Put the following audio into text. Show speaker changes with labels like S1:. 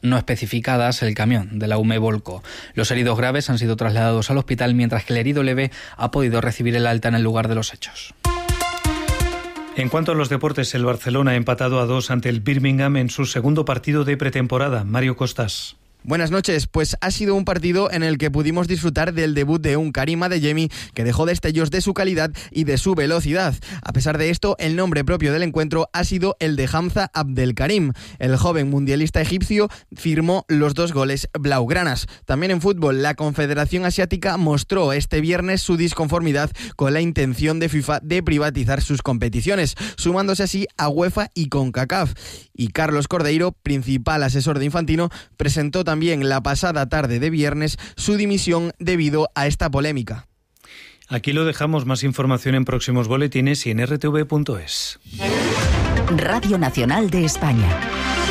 S1: no especificadas, el camión de la UME volcó. Los heridos graves han sido trasladados al hospital, mientras que el herido leve ha podido recibir el alta en el lugar de los hechos.
S2: En cuanto a los deportes, el Barcelona ha empatado a 2 ante el Birmingham en su segundo partido de pretemporada. Mario Costas.
S3: Buenas noches, pues ha sido un partido en el que pudimos disfrutar del debut de un Karim Adeyemi que dejó destellos de su calidad y de su velocidad. A pesar de esto, el nombre propio del encuentro ha sido el de Hamza Abdelkarim. El joven mundialista egipcio firmó los 2 goles blaugranas. También en fútbol, la Confederación Asiática mostró este viernes su disconformidad con la intención de FIFA de privatizar sus competiciones, sumándose así a UEFA y CONCACAF. Y Carlos Cordeiro, principal asesor de Infantino, presentó también la pasada tarde de viernes su dimisión debido a esta polémica.
S2: Aquí lo dejamos, más información en próximos boletines y en rtv.es.
S4: Radio Nacional de España.